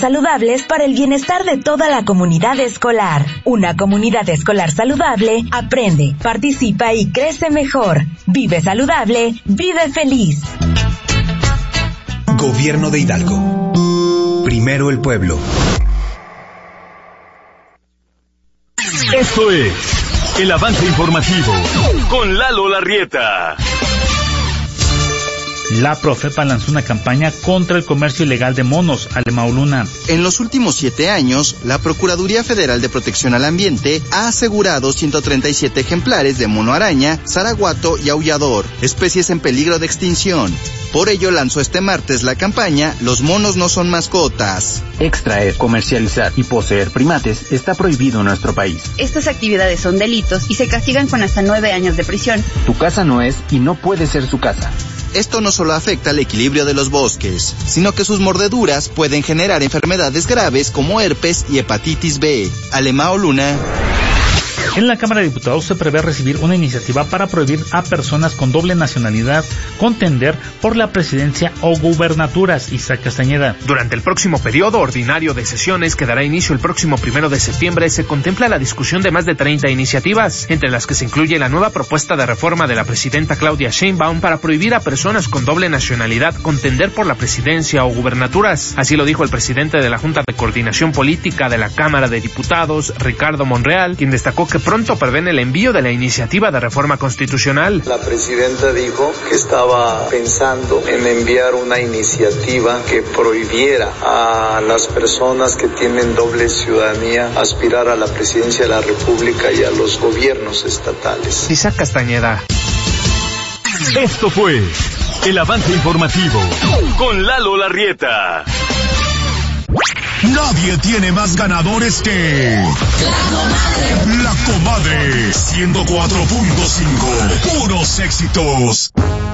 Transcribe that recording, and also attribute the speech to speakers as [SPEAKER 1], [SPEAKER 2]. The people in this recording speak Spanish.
[SPEAKER 1] saludables para el bienestar de toda la comunidad escolar. Una comunidad escolar saludable aprende, participa y crece mejor. Vive saludable, vive feliz.
[SPEAKER 2] Gobierno de Hidalgo. Primero el pueblo.
[SPEAKER 3] Esto es el avance informativo con Lalo Larrieta.
[SPEAKER 4] La Profepa lanzó una campaña contra el comercio ilegal de monos. Alemão Luna.
[SPEAKER 5] En los últimos 7 años, la Procuraduría Federal de Protección al Ambiente ha asegurado 137 ejemplares de mono araña, zaraguato y aullador, especies en peligro de extinción. Por ello lanzó este martes la campaña Los monos no son mascotas.
[SPEAKER 6] Extraer, comercializar y poseer primates está prohibido en nuestro país.
[SPEAKER 7] Estas actividades son delitos y se castigan con hasta 9 años de prisión.
[SPEAKER 6] Tu casa no es y no puede ser su casa.
[SPEAKER 5] Esto no solo afecta al equilibrio de los bosques, sino que sus mordeduras pueden generar enfermedades graves como herpes y hepatitis B. Alemão Luna.
[SPEAKER 4] En la Cámara de Diputados se prevé recibir una iniciativa para prohibir a personas con doble nacionalidad contender por la presidencia o gubernaturas. Isaac Castañeda.
[SPEAKER 8] Durante el próximo periodo ordinario de sesiones, que dará inicio el próximo 1 de septiembre, se contempla la discusión de más de 30 iniciativas, entre las que se incluye la nueva propuesta de reforma de la presidenta Claudia Sheinbaum para prohibir a personas con doble nacionalidad contender por la presidencia o gubernaturas. Así lo dijo el presidente de la Junta de Coordinación Política de la Cámara de Diputados, Ricardo Monreal, quien destacó que pronto prevén el envío de la iniciativa de reforma constitucional.
[SPEAKER 9] La presidenta dijo que estaba pensando en enviar una iniciativa que prohibiera a las personas que tienen doble ciudadanía aspirar a la presidencia de la República y a los gobiernos estatales.
[SPEAKER 8] Isaac Castañeda.
[SPEAKER 3] Esto fue el avance informativo con Lalo Larrieta.
[SPEAKER 10] Nadie tiene más ganadores que La Comadre 104.5. Puros éxitos.